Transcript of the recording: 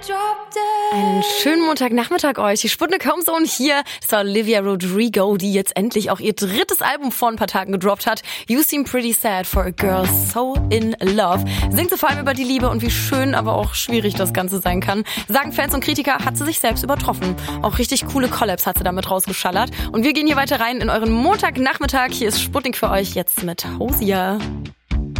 Einen schönen Montagnachmittag euch. Die Sputnik Homezone hier. Das war Olivia Rodrigo, die jetzt endlich auch ihr drittes Album vor ein paar Tagen gedroppt hat. You Seem Pretty Sad for a Girl So in Love. Singt sie vor allem über die Liebe und wie schön, aber auch schwierig das Ganze sein kann. Sagen Fans und Kritiker, hat sie sich selbst übertroffen. Auch richtig coole Collabs hat sie damit rausgeschallert. Und wir gehen hier weiter rein in euren Montagnachmittag. Hier ist Sputnik für euch jetzt mit Hausia.